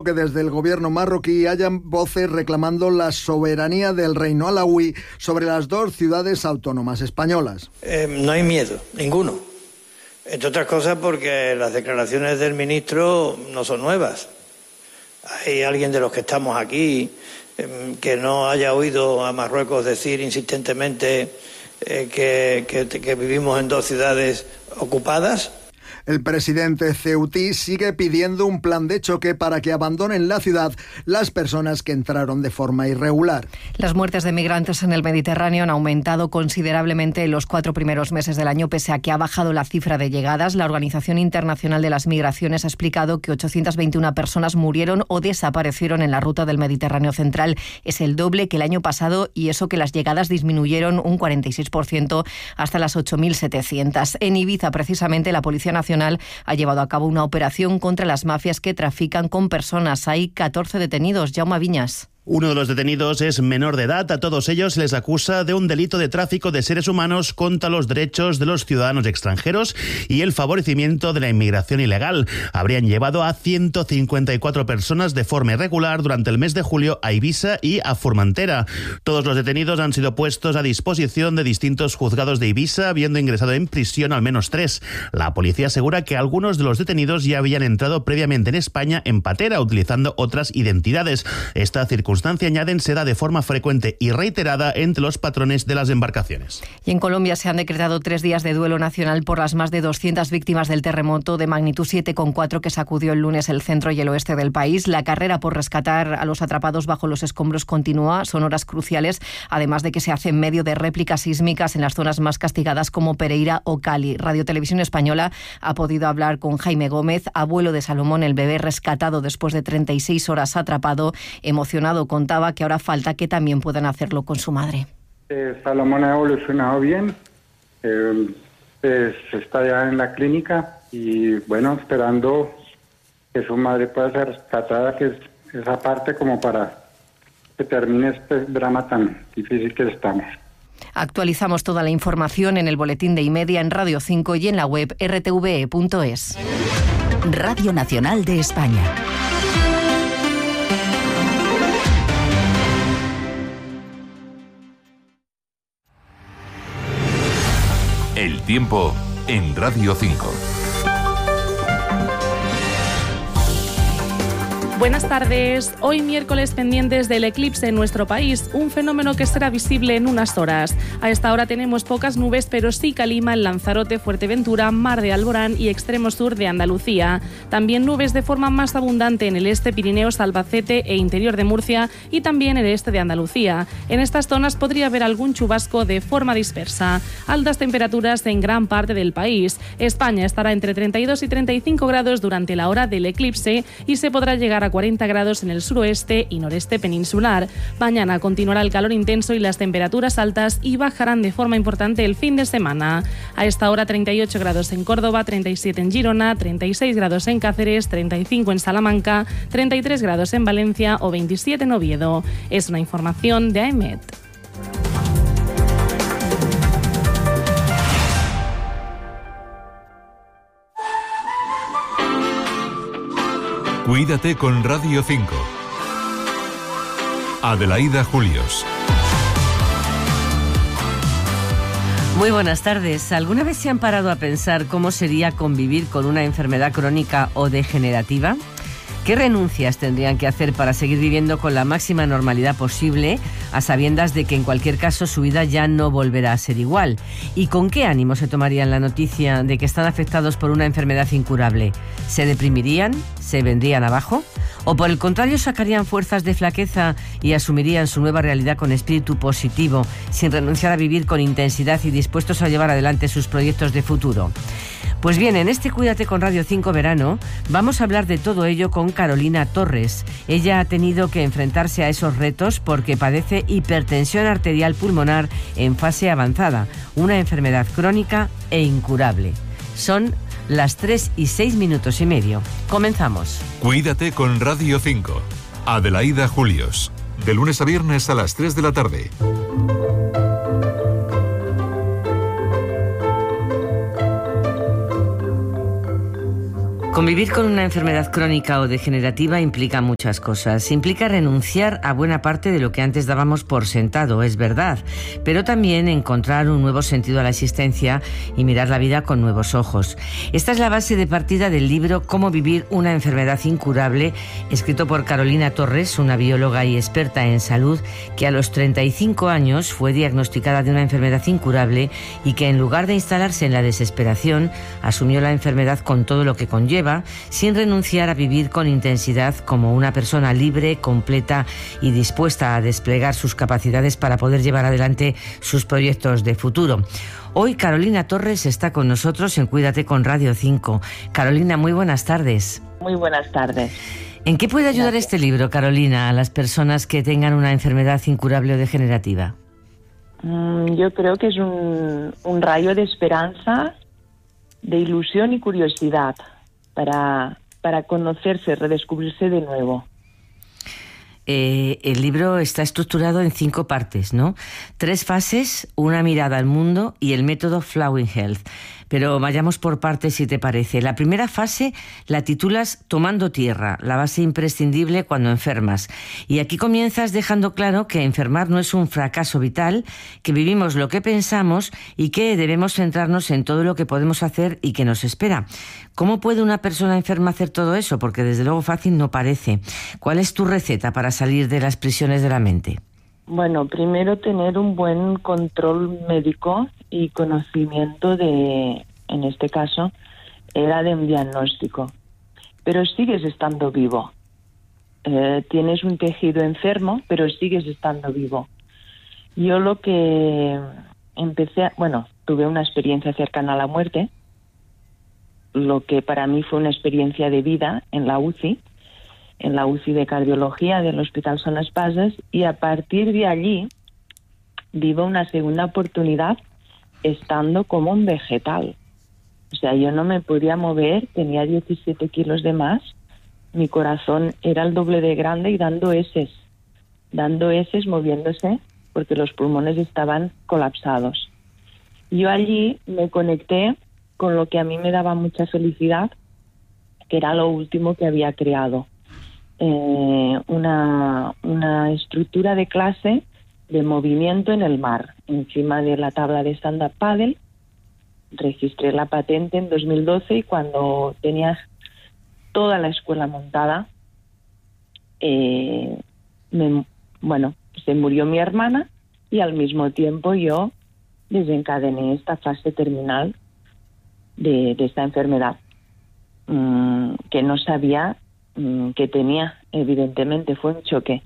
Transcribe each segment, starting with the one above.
que desde el gobierno marroquí hayan voces reclamando la soberanía del reino alauí sobre las dos ciudades autónomas españolas. No hay miedo, ninguno. Entre otras cosas porque las declaraciones del ministro no son nuevas. Hay alguien de los que estamos aquí que no haya oído a Marruecos decir insistentemente que vivimos en dos ciudades ocupadas. El presidente ceutí sigue pidiendo un plan de choque para que abandonen la ciudad las personas que entraron de forma irregular. Las muertes de migrantes en el Mediterráneo han aumentado considerablemente en los 4 primeros meses del año, pese a que ha bajado la cifra de llegadas. La Organización Internacional de las Migraciones ha explicado que 821 personas murieron o desaparecieron en la ruta del Mediterráneo central. Es el doble que el año pasado, y eso que las llegadas disminuyeron un 46% hasta las 8.700. En Ibiza, precisamente, la Policía Nacional ha llevado a cabo una operación contra las mafias que trafican con personas. Hay 14 detenidos. Jaume Viñas. Uno de los detenidos es menor de edad. A todos ellos se les acusa de un delito de tráfico de seres humanos contra los derechos de los ciudadanos extranjeros y el favorecimiento de la inmigración ilegal. Habrían llevado a 154 personas de forma irregular durante el mes de julio a Ibiza y a Formentera. Todos los detenidos han sido puestos a disposición de distintos juzgados de Ibiza, habiendo ingresado en prisión al menos 3. La policía asegura que algunos de los detenidos ya habían entrado previamente en España en patera, utilizando otras identidades. Esta circunstancia, añaden, se da de forma frecuente y reiterada entre los patrones de las embarcaciones. Y en Colombia se han decretado 3 días de duelo nacional por las más de 200 víctimas del terremoto de magnitud 7,4 que sacudió el lunes el centro y el oeste del país. La carrera por rescatar a los atrapados bajo los escombros continúa. Son horas cruciales, además de que se hace en medio de réplicas sísmicas en las zonas más castigadas como Pereira o Cali. Radio Televisión Española ha podido hablar con Jaime Gómez, abuelo de Salomón, el bebé rescatado después de 36 horas atrapado. Emocionado, contaba que ahora falta que también puedan hacerlo con su madre. Salomón ha evolucionado bien, está ya en la clínica y bueno, esperando que su madre pueda ser rescatada, que es esa parte como para que termine este drama tan difícil que estamos. Actualizamos toda la información en el boletín de Y-Media, en Radio 5 y en la web rtve.es. Radio Nacional de España. El tiempo en Radio 5. Buenas tardes. Hoy miércoles pendientes del eclipse en nuestro país, un fenómeno que será visible en unas horas. A esta hora tenemos pocas nubes, pero sí calima en Lanzarote, Fuerteventura, Mar de Alborán y extremo sur de Andalucía. También nubes de forma más abundante en el este, Pirineos, Albacete e interior de Murcia y también el este de Andalucía. En estas zonas podría haber algún chubasco de forma dispersa. Altas temperaturas en gran parte del país. España estará entre 32 y 35 grados durante la hora del eclipse y se podrá llegar a 40 grados en el suroeste y noreste peninsular. Mañana continuará el calor intenso y las temperaturas altas y bajarán de forma importante el fin de semana. A esta hora 38 grados en Córdoba, 37 en Girona, 36 grados en Cáceres, 35 en Salamanca, 33 grados en Valencia o 27 en Oviedo. Es una información de AEMET. Cuídate con Radio 5. Adelaida Julios. Muy buenas tardes. ¿Alguna vez se han parado a pensar cómo sería convivir con una enfermedad crónica o degenerativa? ¿Qué renuncias tendrían que hacer para seguir viviendo con la máxima normalidad posible, a sabiendas de que en cualquier caso su vida ya no volverá a ser igual? ¿Y con qué ánimo se tomarían la noticia de que están afectados por una enfermedad incurable? ¿Se deprimirían? ¿Se vendrían abajo? ¿O por el contrario sacarían fuerzas de flaqueza y asumirían su nueva realidad con espíritu positivo, sin renunciar a vivir con intensidad y dispuestos a llevar adelante sus proyectos de futuro? Pues bien, en este Cuídate con Radio 5 Verano vamos a hablar de todo ello con Carolina Torres. Ella ha tenido que enfrentarse a esos retos porque padece hipertensión arterial pulmonar en fase avanzada, una enfermedad crónica e incurable. Son las 3:06:30. Comenzamos. Cuídate con Radio 5. Adelaida Julios. De lunes a viernes a las 3 de la tarde. Convivir con una enfermedad crónica o degenerativa implica muchas cosas. Implica renunciar a buena parte de lo que antes dábamos por sentado, es verdad, pero también encontrar un nuevo sentido a la existencia y mirar la vida con nuevos ojos. Esta es la base de partida del libro Cómo vivir una enfermedad incurable, escrito por Carolina Torres, una bióloga y experta en salud, que a los 35 años fue diagnosticada de una enfermedad incurable y que, en lugar de instalarse en la desesperación, asumió la enfermedad con todo lo que conlleva, sin renunciar a vivir con intensidad como una persona libre, completa y dispuesta a desplegar sus capacidades para poder llevar adelante sus proyectos de futuro. Hoy Carolina Torres está con nosotros en Cuídate con Radio 5. Carolina, muy buenas tardes. Muy buenas tardes. ¿En qué puede ayudar este libro, Carolina, a las personas que tengan una enfermedad incurable o degenerativa? Yo creo que es un rayo de esperanza, de ilusión y curiosidad para conocerse, redescubrirse de nuevo. El libro está estructurado en 5 partes, ¿no? 3 fases, una mirada al mundo y el método Flowing Health. Pero vayamos por partes, si te parece. La primera fase la titulas Tomando tierra, la base imprescindible cuando enfermas. Y aquí comienzas dejando claro que enfermar no es un fracaso vital, que vivimos lo que pensamos y que debemos centrarnos en todo lo que podemos hacer y que nos espera. ¿Cómo puede una persona enferma hacer todo eso? Porque desde luego fácil no parece. ¿Cuál es tu receta para salir de las prisiones de la mente? Bueno, primero tener un buen control médico y conocimiento en este caso, era de un diagnóstico. Pero sigues estando vivo. Tienes un tejido enfermo, pero sigues estando vivo. Yo lo que tuve una experiencia cercana a la muerte, lo que para mí fue una experiencia de vida en la UCI de cardiología del Hospital Son Espases, y a partir de allí vivo una segunda oportunidad estando como un vegetal. O sea, yo no me podía mover, tenía 17 kilos de más, mi corazón era el doble de grande y dando heces, moviéndose, porque los pulmones estaban colapsados. Yo allí me conecté con lo que a mí me daba mucha felicidad, que era lo último que había creado. Una estructura de clase de movimiento en el mar, encima de la tabla de stand-up paddle. Registré la patente en 2012 y cuando tenía toda la escuela montada, se murió mi hermana y al mismo tiempo yo desencadené esta fase terminal de esta enfermedad, que no sabía que tenía. Evidentemente fue un choque.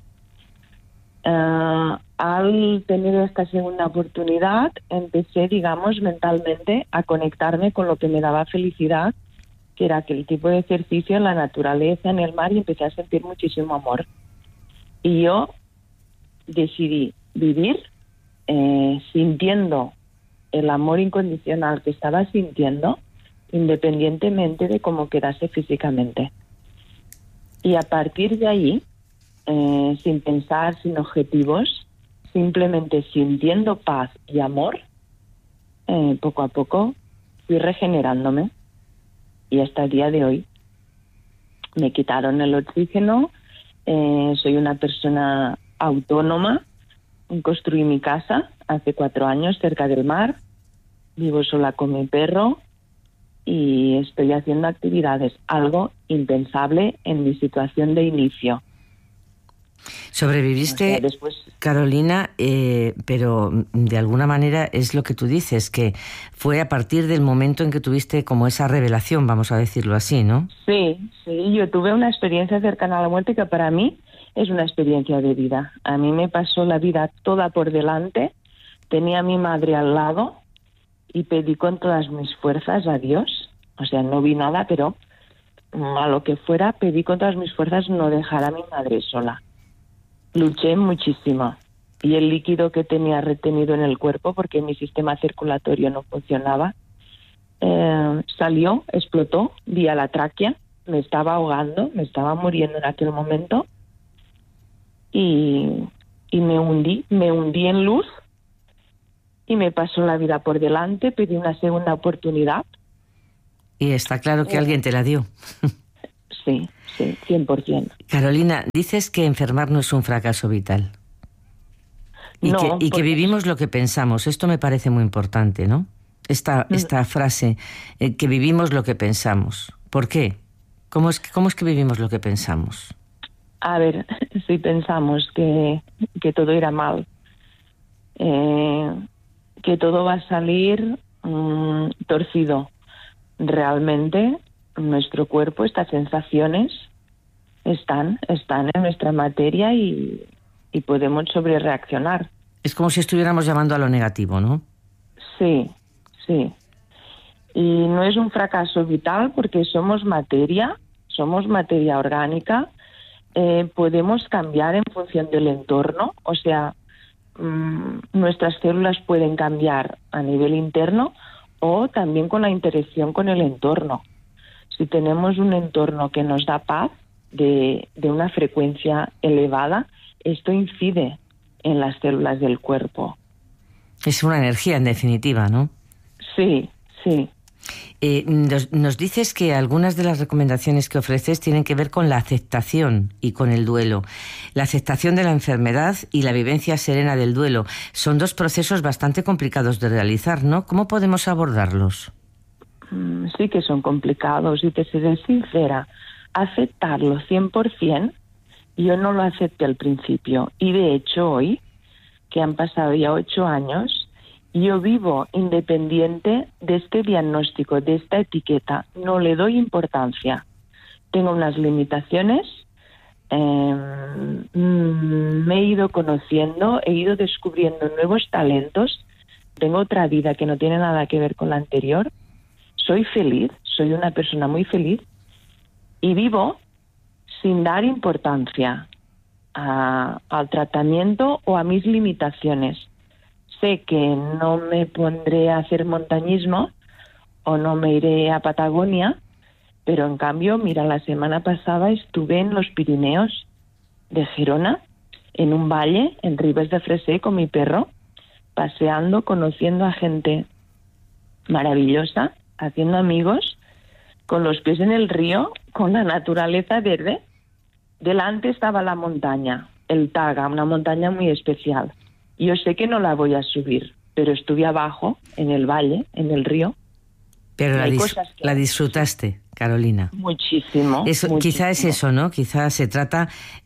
Al tener esta segunda oportunidad, empecé, mentalmente a conectarme con lo que me daba felicidad, que era aquel tipo de ejercicio en la naturaleza, en el mar, y empecé a sentir muchísimo amor. Y yo decidí vivir sintiendo el amor incondicional que estaba sintiendo, independientemente de cómo quedase físicamente. Y a partir de ahí, sin pensar, sin objetivos, simplemente sintiendo paz y amor, poco a poco fui regenerándome. Y hasta el día de hoy me quitaron el oxígeno, soy una persona autónoma, construí mi casa hace 4 años cerca del mar, vivo sola con mi perro y estoy haciendo actividades, algo impensable en mi situación de inicio. Sobreviviste, después, Carolina, pero de alguna manera es lo que tú dices, que fue a partir del momento en que tuviste como esa revelación, vamos a decirlo así, ¿no? Sí, yo tuve una experiencia cercana a la muerte que para mí es una experiencia de vida. A mí me pasó la vida toda por delante, tenía a mi madre al lado y pedí con todas mis fuerzas a Dios, o sea, no vi nada, pero a lo que fuera, pedí con todas mis fuerzas no dejar a mi madre sola. Luché muchísimo y el líquido que tenía retenido en el cuerpo, porque mi sistema circulatorio no funcionaba, salió, explotó vía la tráquea, me estaba ahogando, me estaba muriendo en aquel momento y me hundí en luz y me pasó la vida por delante, pedí una segunda oportunidad Y está claro que alguien te la dio. Sí, 100%. Carolina, dices que enfermar no es un fracaso vital. Y que vivimos lo que pensamos. Esto me parece muy importante, ¿no? Esta frase, que vivimos lo que pensamos. ¿Por qué? ¿Cómo es que vivimos lo que pensamos? A ver, si pensamos que todo irá mal, que todo va a salir torcido, realmente nuestro cuerpo, estas sensaciones están en nuestra materia y podemos sobrereaccionar. Es como si estuviéramos llamando a lo negativo, ¿no? Sí. Y no es un fracaso vital porque somos materia orgánica, podemos cambiar en función del entorno, o sea, nuestras células pueden cambiar a nivel interno o también con la interacción con el entorno. Si tenemos un entorno que nos da paz, de una frecuencia elevada, esto incide en las células del cuerpo. Es una energía, en definitiva, ¿no? Sí. Nos dices que algunas de las recomendaciones que ofreces tienen que ver con la aceptación y con el duelo. La aceptación de la enfermedad y la vivencia serena del duelo son dos procesos bastante complicados de realizar, ¿no? ¿Cómo podemos abordarlos? Sí que son complicados, y te seré sincera, aceptarlo 100%, yo no lo acepté al principio, y de hecho hoy, que han pasado ya 8 años, yo vivo independiente de este diagnóstico, de esta etiqueta, no le doy importancia. Tengo unas limitaciones, me he ido conociendo, he ido descubriendo nuevos talentos, tengo otra vida que no tiene nada que ver con la anterior, soy feliz, soy una persona muy feliz y vivo sin dar importancia al tratamiento o a mis limitaciones. Sé que no me pondré a hacer montañismo o no me iré a Patagonia, pero en cambio, mira, la semana pasada estuve en los Pirineos de Girona, en un valle, en Ribes de Fresé, con mi perro, paseando, conociendo a gente maravillosa, haciendo amigos, con los pies en el río, con la naturaleza verde. Delante estaba la montaña, el Taga, una montaña muy especial. Yo sé que no la voy a subir, pero estuve abajo, en el valle, en el río. Pero la disfrutaste, Carolina. Muchísimo. Quizá es eso, ¿no? Quizá se trata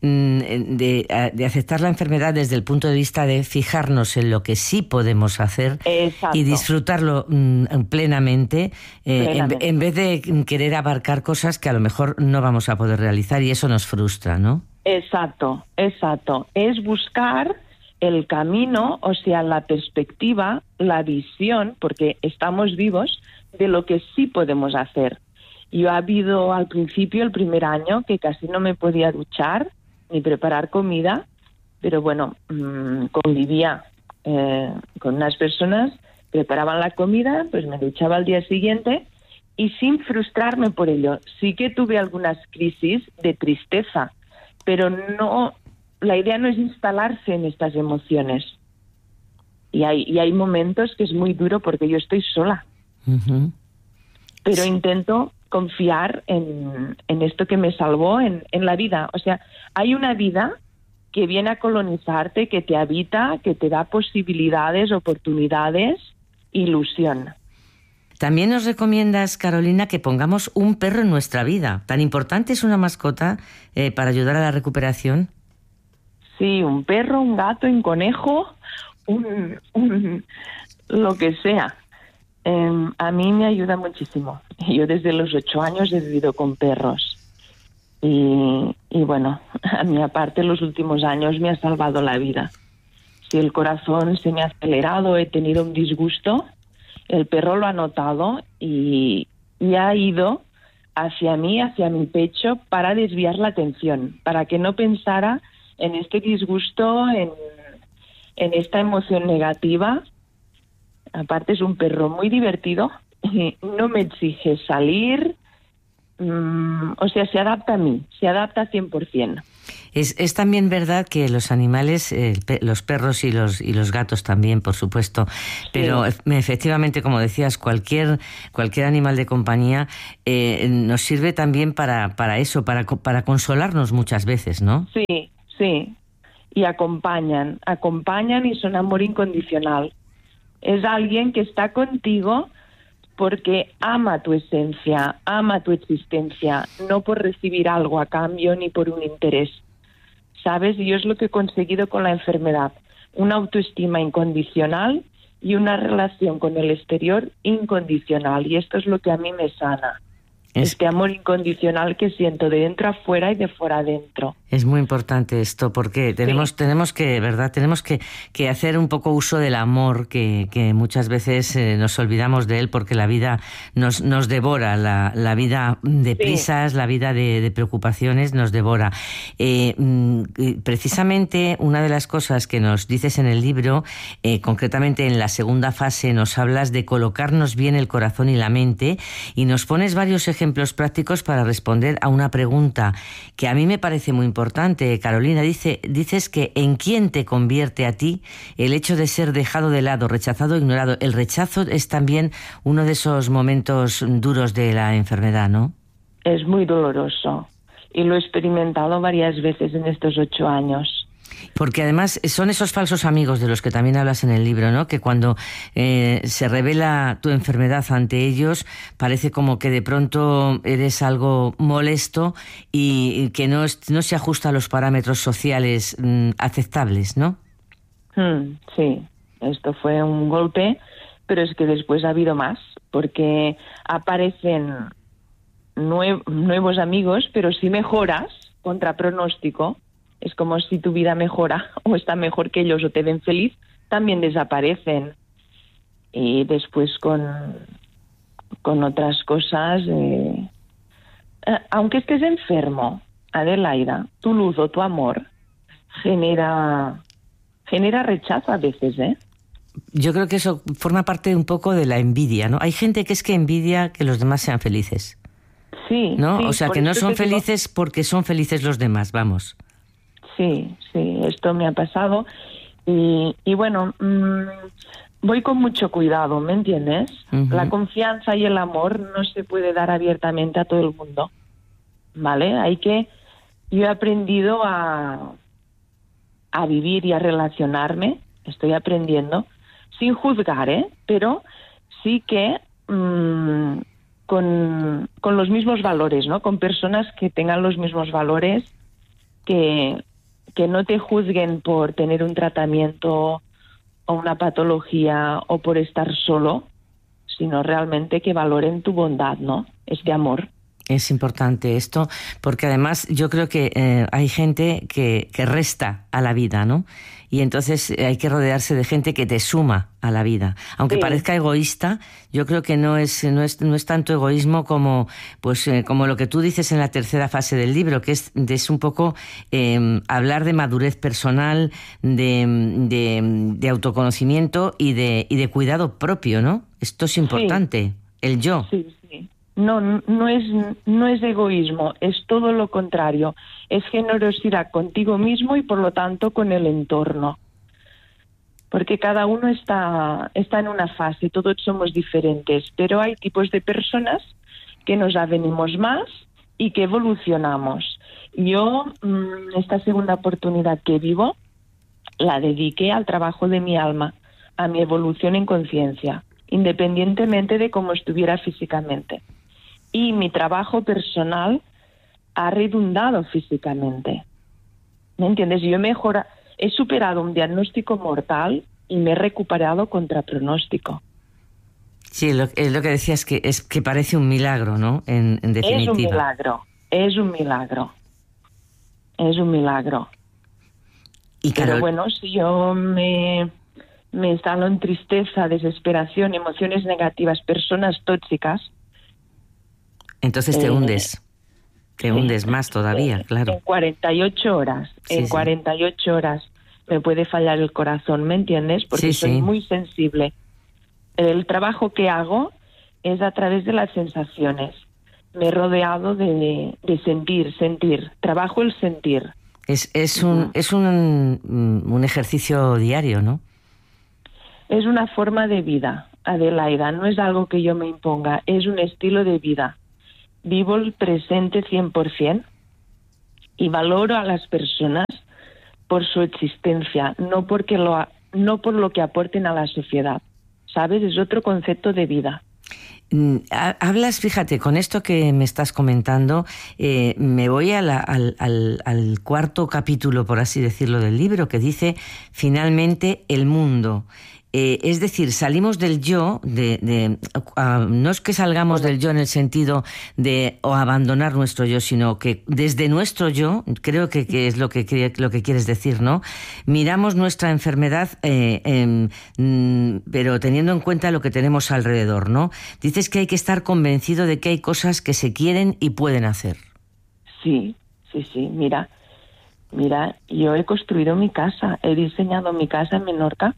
de aceptar la enfermedad desde el punto de vista de fijarnos en lo que sí podemos hacer. Exacto. Y disfrutarlo plenamente, en vez de querer abarcar cosas que a lo mejor no vamos a poder realizar, y eso nos frustra, ¿no? Exacto. Es buscar el camino, o sea, la perspectiva, la visión, porque estamos vivos, de lo que sí podemos hacer. Yo ha habido al principio, el primer año, que casi no me podía duchar ni preparar comida, pero bueno, convivía con unas personas, preparaban la comida, pues me duchaba al día siguiente y sin frustrarme por ello. Sí que tuve algunas crisis de tristeza, pero no, la idea no es instalarse en estas emociones. Y hay momentos que es muy duro porque yo estoy sola. Uh-huh. Pero intento confiar en esto que me salvó en la vida. O sea, hay una vida que viene a colonizarte, que te habita, que te da posibilidades, oportunidades, ilusión. También nos recomiendas, Carolina, que pongamos un perro en nuestra vida. ¿Tan importante es una mascota para ayudar a la recuperación? Sí, un perro, un gato, un conejo, lo que sea. A mí me ayuda muchísimo. Yo desde los 8 años he vivido con perros. Y bueno, a mí aparte los últimos años me ha salvado la vida. Si el corazón se me ha acelerado, he tenido un disgusto, el perro lo ha notado y ha ido hacia mí, hacia mi pecho, para desviar la atención, para que no pensara en este disgusto, en esta emoción negativa. Aparte es un perro muy divertido, no me exige salir, o sea, se adapta a mí, se adapta 100%. Es también verdad que los animales, los perros y los gatos también, por supuesto, pero efectivamente, como decías, cualquier animal de compañía nos sirve también para eso, para consolarnos muchas veces, ¿no? Sí, y acompañan y son amor incondicional. Es alguien que está contigo porque ama tu esencia, ama tu existencia, no por recibir algo a cambio ni por un interés. ¿Sabes? Y yo es lo que he conseguido con la enfermedad. Una autoestima incondicional y una relación con el exterior incondicional. Y esto es lo que a mí me sana. Este amor incondicional que siento de dentro a fuera y de fuera a dentro. Es muy importante esto porque tenemos que, ¿verdad? Tenemos que hacer un poco uso del amor que muchas veces nos olvidamos de él porque la vida nos devora, la vida de prisas, la vida de preocupaciones nos devora. Precisamente una de las cosas que nos dices en el libro, concretamente en la segunda fase, nos hablas de colocarnos bien el corazón y la mente y nos pones varios ejemplos prácticos para responder a una pregunta que a mí me parece muy importante, Carolina. Dices que ¿en quién te convierte a ti el hecho de ser dejado de lado, rechazado, ignorado? El rechazo es también uno de esos momentos duros de la enfermedad, ¿no? Es muy doloroso y lo he experimentado varias veces en estos 8 años. Porque además son esos falsos amigos de los que también hablas en el libro, ¿no? Que cuando se revela tu enfermedad ante ellos parece como que de pronto eres algo molesto y que no se ajusta a los parámetros sociales aceptables, ¿no? Sí, esto fue un golpe, pero es que después ha habido más, porque aparecen nuevos amigos, pero si mejoras contra pronóstico, es como si tu vida mejora o está mejor que ellos o te ven feliz, también desaparecen. Y después con otras cosas, aunque estés enfermo, Adelaida, tu luz o tu amor genera rechazo a veces, ¿eh? Yo creo que eso forma parte un poco de la envidia, ¿no? Hay gente que es que envidia que los demás sean felices. Sí. ¿No? Sí, o sea, que no son felices porque son felices los demás, vamos. Sí, esto me ha pasado y bueno, voy con mucho cuidado, ¿me entiendes? Uh-huh. La confianza y el amor no se puede dar abiertamente a todo el mundo, ¿vale? Yo he aprendido a vivir y a relacionarme, estoy aprendiendo, sin juzgar, pero sí que con los mismos valores, ¿no? Con personas que tengan los mismos valores, que no te juzguen por tener un tratamiento o una patología o por estar solo, sino realmente que valoren tu bondad, ¿no? Este amor. Es importante esto, porque además yo creo que hay gente que resta a la vida, ¿no? Y entonces hay que rodearse de gente que te suma a la vida. Aunque parezca egoísta, yo creo que no es tanto egoísmo como lo que tú dices en la tercera fase del libro, que es un poco hablar de madurez personal, de autoconocimiento y de cuidado propio, ¿no? Esto es importante, el yo. Sí. No es egoísmo, es todo lo contrario. Es generosidad contigo mismo y por lo tanto con el entorno. Porque cada uno está en una fase, todos somos diferentes, pero hay tipos de personas que nos avenimos más y que evolucionamos. Yo, esta segunda oportunidad que vivo, la dediqué al trabajo de mi alma, a mi evolución en conciencia, independientemente de cómo estuviera físicamente. Y mi trabajo personal ha redundado físicamente. ¿Me entiendes? Yo he superado un diagnóstico mortal y me he recuperado contra pronóstico. Sí, es lo que decías, es que parece un milagro, ¿no? En definitiva. Es un milagro. Pero bueno, si yo me instalo en tristeza, desesperación, emociones negativas, personas tóxicas, entonces te hundes. Te hundes más todavía, claro. En 48 horas. En 48 horas me puede fallar el corazón, ¿me entiendes? Porque soy muy sensible. El trabajo que hago es a través de las sensaciones. me he rodeado de sentir. Trabajo el sentir. Es un ejercicio diario, ¿no? Es una forma de vida, Adelaida. No es algo que yo me imponga, es un estilo de vida. Vivo el presente 100% y valoro a las personas por su existencia, no por lo que aporten a la sociedad. ¿Sabes? Es otro concepto de vida. Hablas, fíjate, con esto que me estás comentando, me voy al cuarto capítulo, por así decirlo, del libro, que dice, finalmente, el mundo. Es decir, salimos del yo, no es que salgamos del yo en el sentido de abandonar nuestro yo, sino que desde nuestro yo, creo que es lo que quieres decir, ¿no? Miramos nuestra enfermedad, pero teniendo en cuenta lo que tenemos alrededor, ¿no? Dices que hay que estar convencido de que hay cosas que se quieren y pueden hacer. Sí. Mira, yo he construido mi casa, he diseñado mi casa en Menorca.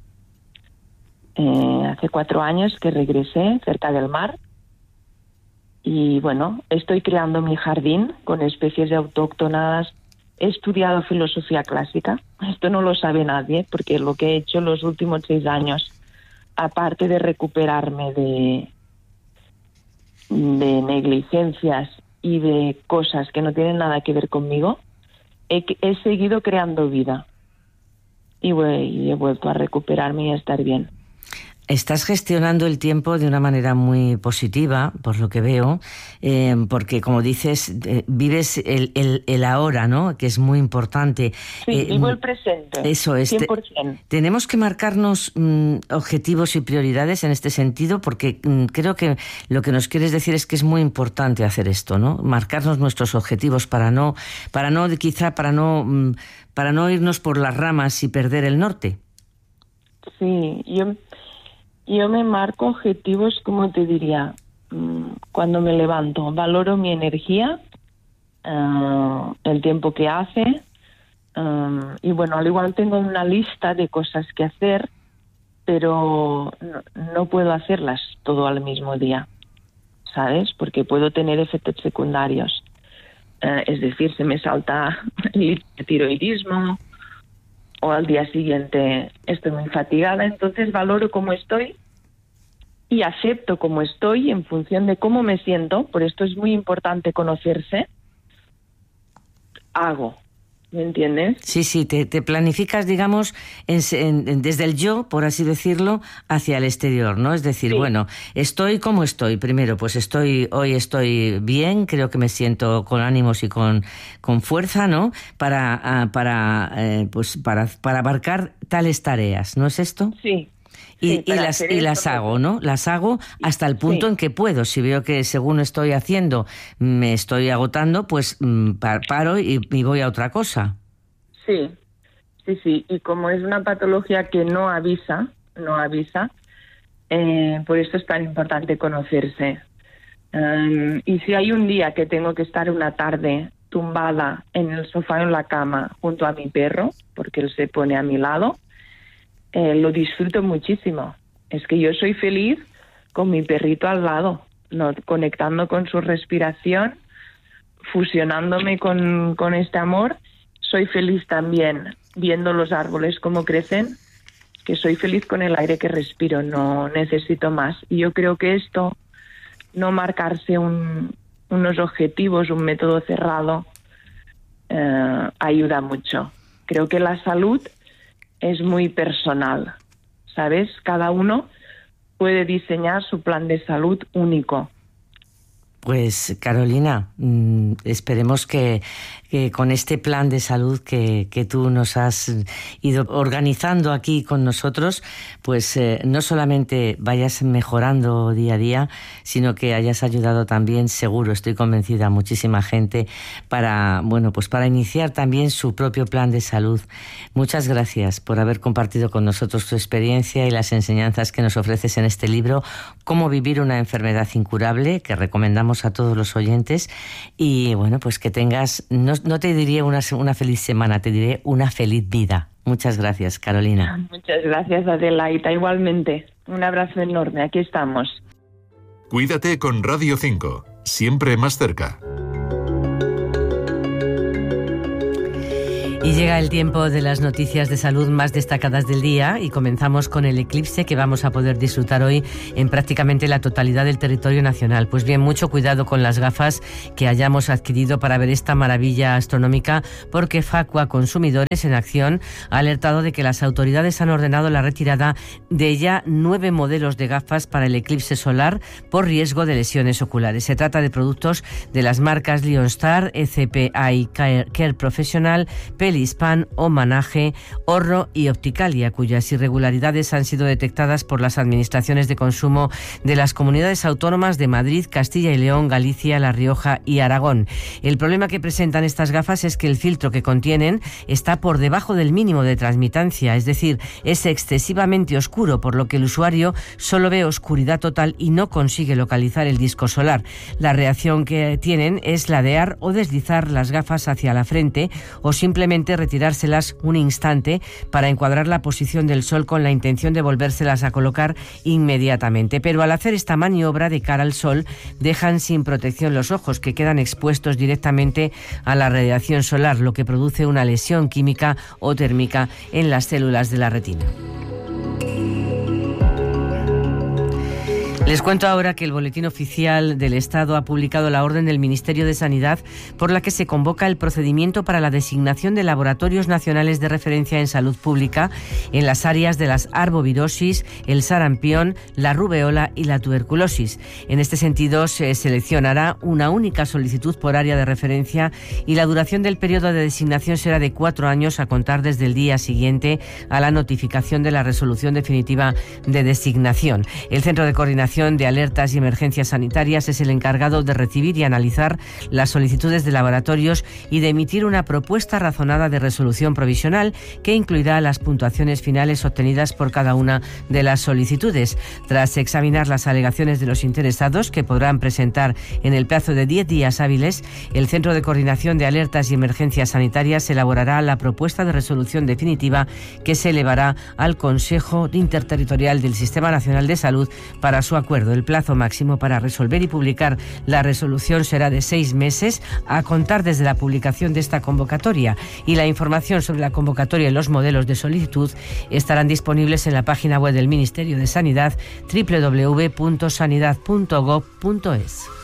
Hace 4 años que regresé cerca del mar y bueno, estoy creando mi jardín con especies autóctonas. He estudiado filosofía clásica, esto no lo sabe nadie porque lo que he hecho los últimos 6 años, aparte de recuperarme de negligencias y de cosas que no tienen nada que ver conmigo, he seguido creando vida y he vuelto a recuperarme y a estar bien. Estás gestionando el tiempo de una manera muy positiva, por lo que veo, porque, como dices, vives el ahora, ¿no? Que es muy importante. Sí, vivo el presente. Eso es. 100%. Tenemos que marcarnos objetivos y prioridades en este sentido, porque creo que lo que nos quieres decir es que es muy importante hacer esto, ¿no? Marcarnos nuestros objetivos para no irnos por las ramas y perder el norte. Sí, yo me marco objetivos, como te diría, cuando me levanto. Valoro mi energía, el tiempo que hace, y bueno, al igual tengo una lista de cosas que hacer, pero no puedo hacerlas todo al mismo día, ¿sabes? Porque puedo tener efectos secundarios. Es decir, se me salta el tiroidismo, o al día siguiente estoy muy fatigada, entonces valoro cómo estoy y acepto cómo estoy en función de cómo me siento. Por esto es muy importante conocerse. Hago, ¿me entiendes? Sí, te planificas, digamos, desde el yo, por así decirlo, hacia el exterior, ¿no? Es decir, sí. Bueno, estoy como estoy. Primero, pues hoy estoy bien, creo que me siento con ánimos y con fuerza, ¿no? Para abarcar tales tareas, ¿no es esto? Sí. Y las hago, ¿no? Las hago hasta el punto en que puedo. Si veo que según estoy haciendo me estoy agotando, pues paro y voy a otra cosa. Sí. Y como es una patología que no avisa, por eso es tan importante conocerse. Y si hay un día que tengo que estar una tarde tumbada en el sofá o en la cama junto a mi perro, porque él se pone a mi lado, lo disfruto muchísimo. Es que yo soy feliz con mi perrito al lado, ¿no? Conectando con su respiración, fusionándome con este amor. Soy feliz también viendo los árboles cómo crecen, que soy feliz con el aire que respiro, no necesito más. Y yo creo que esto, no marcarse unos objetivos, un método cerrado, ayuda mucho. Creo que la salud es muy personal, ¿sabes? Cada uno puede diseñar su plan de salud único. Pues, Carolina, esperemos que con este plan de salud que tú nos has ido organizando aquí con nosotros, pues no solamente vayas mejorando día a día, sino que hayas ayudado también, seguro, estoy convencida, a muchísima gente para iniciar también su propio plan de salud. Muchas gracias por haber compartido con nosotros tu experiencia y las enseñanzas que nos ofreces en este libro, Cómo vivir una enfermedad incurable, que recomendamos a todos los oyentes. Y bueno, pues que tengas, no te diría una feliz semana, te diré una feliz vida. Muchas gracias, Carolina. Muchas gracias, Adelaida. Igualmente, un abrazo enorme. Aquí estamos. Cuídate con Radio 5. siempre más cerca. Y llega el tiempo de las noticias de salud más destacadas del día y comenzamos con el eclipse que vamos a poder disfrutar hoy en prácticamente la totalidad del territorio nacional. Pues bien, mucho cuidado con las gafas que hayamos adquirido para ver esta maravilla astronómica, porque Facua Consumidores en Acción ha alertado de que las autoridades han ordenado la retirada de ya 9 modelos de gafas para el eclipse solar por riesgo de lesiones oculares. Se trata de productos de las marcas Leonstar, ECP Eye Care Professional, Pelispan, Homenaje, Orro y Opticalia, cuyas irregularidades han sido detectadas por las administraciones de consumo de las comunidades autónomas de Madrid, Castilla y León, Galicia, La Rioja y Aragón. El problema que presentan estas gafas es que el filtro que contienen está por debajo del mínimo de transmitancia, es decir, es excesivamente oscuro, por lo que el usuario solo ve oscuridad total y no consigue localizar el disco solar. La reacción que tienen es ladear o deslizar las gafas hacia la frente o simplemente retirárselas un instante para encuadrar la posición del sol con la intención de volvérselas a colocar inmediatamente. Pero al hacer esta maniobra de cara al sol, dejan sin protección los ojos, que quedan expuestos directamente a la radiación solar, lo que produce una lesión química o térmica en las células de la retina. Les cuento ahora que el Boletín Oficial del Estado ha publicado la orden del Ministerio de Sanidad por la que se convoca el procedimiento para la designación de laboratorios nacionales de referencia en salud pública en las áreas de las arbovirosis, el sarampión, la rubeola y la tuberculosis. En este sentido, se seleccionará una única solicitud por área de referencia y la duración del periodo de designación será de 4 años a contar desde el día siguiente a la notificación de la resolución definitiva de designación. El Centro de Coordinación de Alertas y Emergencias Sanitarias es el encargado de recibir y analizar las solicitudes de laboratorios y de emitir una propuesta razonada de resolución provisional que incluirá las puntuaciones finales obtenidas por cada una de las solicitudes. Tras examinar las alegaciones de los interesados, que podrán presentar en el plazo de 10 días hábiles, el Centro de Coordinación de Alertas y Emergencias Sanitarias elaborará la propuesta de resolución definitiva que se elevará al Consejo Interterritorial del Sistema Nacional de Salud para su acuerdo. El plazo máximo para resolver y publicar la resolución será de 6 meses a contar desde la publicación de esta convocatoria, y la información sobre la convocatoria y los modelos de solicitud estarán disponibles en la página web del Ministerio de Sanidad, www.sanidad.gov.es.